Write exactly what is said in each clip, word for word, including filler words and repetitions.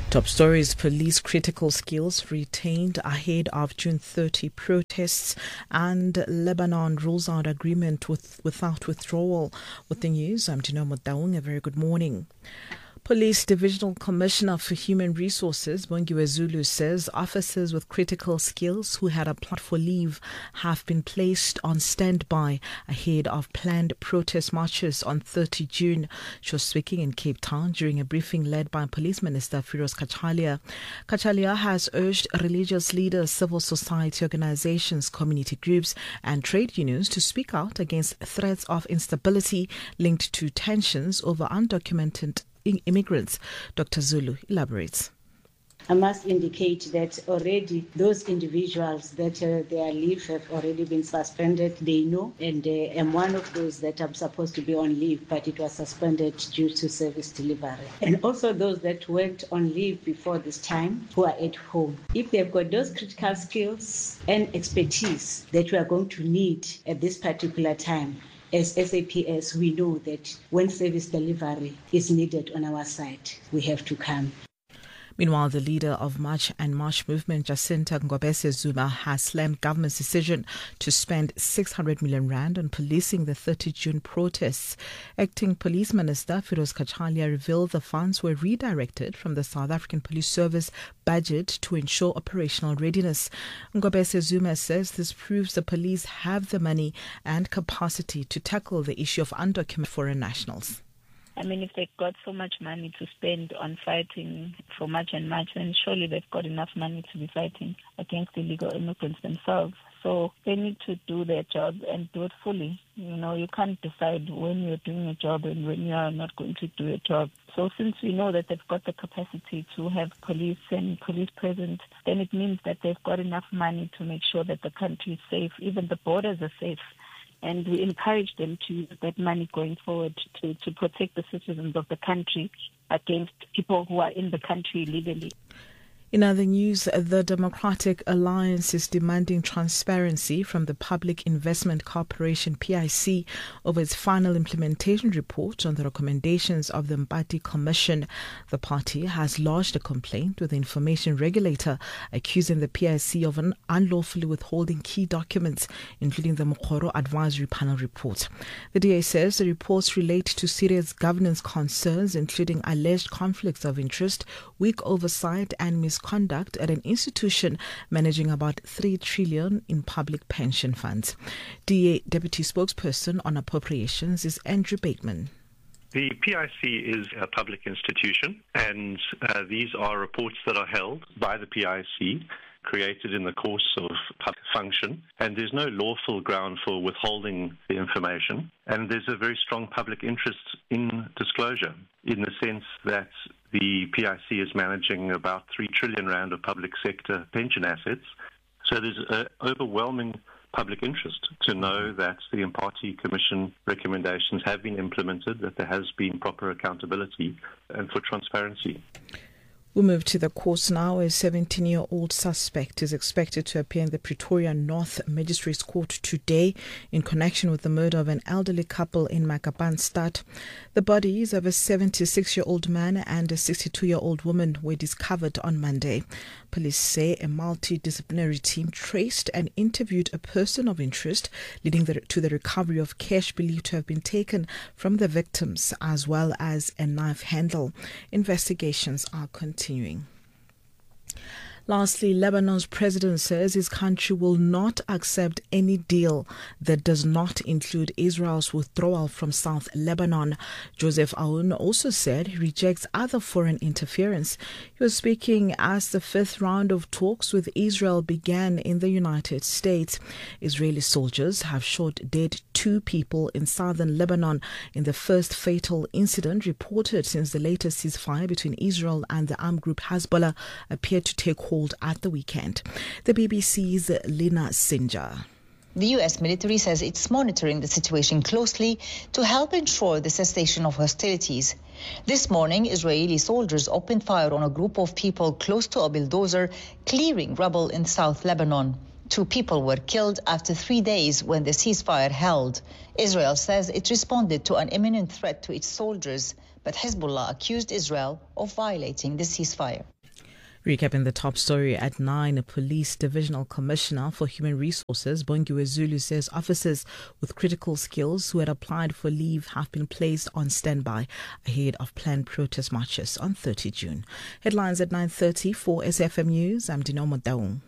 Top stories: police critical skills retained ahead of June thirtieth protests, and Lebanon rules out agreement with, without withdrawal. With the news, I'm Dino Motaung. A very good morning. Police Divisional Commissioner for Human Resources, Bongiwe Zulu, says officers with critical skills who had applied for leave have been placed on standby ahead of planned protest marches on thirtieth of June. She was speaking in Cape Town during a briefing led by Police Minister Firoz Kachalia. Kachalia has urged religious leaders, civil society organizations, community groups and trade unions to speak out against threats of instability linked to tensions over undocumented immigrants. Doctor Zulu elaborates. I must indicate that already those individuals that uh, their leave have already been suspended, they know, and uh, I'm one of those that I'm supposed to be on leave, but it was suspended due to service delivery. And also those that went on leave before this time who are at home. If they've got those critical skills and expertise that we are going to need at this particular time, as S A P S, we know that when service delivery is needed on our side, we have to come. Meanwhile, the leader of March and March movement, Jacinta Ngobese Zuma, has slammed government's decision to spend six hundred million rand on policing the thirtieth of June protests. Acting Police Minister Firoz Kachalia revealed the funds were redirected from the South African Police Service budget to ensure operational readiness. Ngobese Zuma says this proves the police have the money and capacity to tackle the issue of undocumented foreign nationals. I mean, if they've got so much money to spend on fighting for March and March, then surely they've got enough money to be fighting against illegal immigrants themselves. So they need to do their job and do it fully. You know, you can't decide when you're doing a job and when you are not going to do a job. So since we know that they've got the capacity to have police and police present, then it means that they've got enough money to make sure that the country is safe, even the borders are safe. And we encourage them to use that money going forward to, to protect the citizens of the country against people who are in the country illegally. In other news, the Democratic Alliance is demanding transparency from the Public Investment Corporation, P I C, over its final implementation report on the recommendations of the Mpati Commission. The party has lodged a complaint with the information regulator, accusing the P I C of un- unlawfully withholding key documents, including the Mokoro Advisory Panel report. The D A says the reports relate to serious governance concerns, including alleged conflicts of interest, weak oversight and misconduct conduct at an institution managing about three trillion dollars in public pension funds. D A Deputy Spokesperson on Appropriations is Andrew Bateman. The P I C is a public institution, and uh, these are reports that are held by the P I C, created in the course of public function, and there's no lawful ground for withholding the information, and there's a very strong public interest in disclosure, in the sense that the P I C is managing about three trillion rand of public sector pension assets. So there's an overwhelming public interest to know that the Mpati Commission recommendations have been implemented, that there has been proper accountability, and for transparency. We move to the courts now. A seventeen-year-old suspect is expected to appear in the Pretoria North Magistrates Court today in connection with the murder of an elderly couple in Makapanstad. The bodies of a seventy-six-year-old man and a sixty-two-year-old woman were discovered on Monday. Police say a multidisciplinary team traced and interviewed a person of interest, leading the, to the recovery of cash believed to have been taken from the victims, as well as a knife handle. Investigations are continuing. Continuing. Lastly, Lebanon's president says his country will not accept any deal that does not include Israel's withdrawal from South Lebanon. Joseph Aoun also said he rejects other foreign interference. He was speaking as the fifth round of talks with Israel began in the United States. Israeli soldiers have shot dead two people in southern Lebanon in the first fatal incident reported since the latest ceasefire between Israel and the armed group Hezbollah appeared to take hold at the weekend. The B B C's Lina Sinjar. The U S military says it's monitoring the situation closely to help ensure the cessation of hostilities. This morning, Israeli soldiers opened fire on a group of people close to a bulldozer clearing rubble in South Lebanon. Two people were killed after three days when the ceasefire held. Israel says it responded to an imminent threat to its soldiers, but Hezbollah accused Israel of violating the ceasefire. Recapping the top story at nine, a police divisional commissioner for human resources, Bongiwe Zulu, says officers with critical skills who had applied for leave have been placed on standby ahead of planned protest marches on the thirtieth of June. Headlines at nine thirty for S F M News. I'm Dinomo Daung.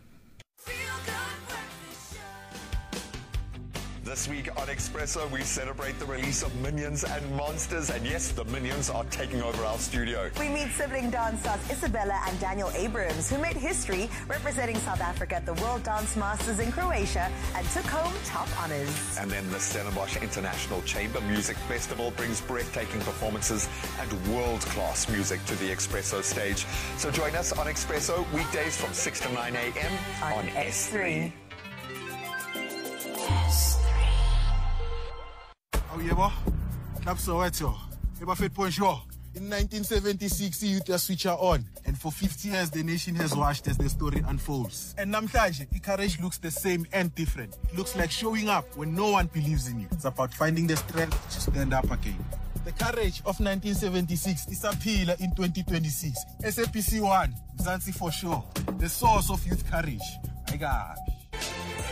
This week on Expresso, we celebrate the release of Minions and Monsters, and yes, the Minions are taking over our studio. We meet sibling dance stars Isabella and Daniel Abrams, who made history representing South Africa at the World Dance Masters in Croatia and took home top honors. And then the Stellenbosch International Chamber Music Festival brings breathtaking performances and world-class music to the Expresso stage. So join us on Expresso weekdays from six to nine a.m. on, on S three. Oh, yeah, Club Soweto. Eba Fit Point Show. In nineteen seventy-six, the youth switch on. And for fifty years, the nation has watched as the story unfolds. And namhlanje, courage looks the same and different. It looks like showing up when no one believes in you. It's about finding the strength to stand up again. The courage of nineteen seventy-six is appeal in twenty twenty-six. S A P C one, Mzansi for sure. The source of youth courage. I got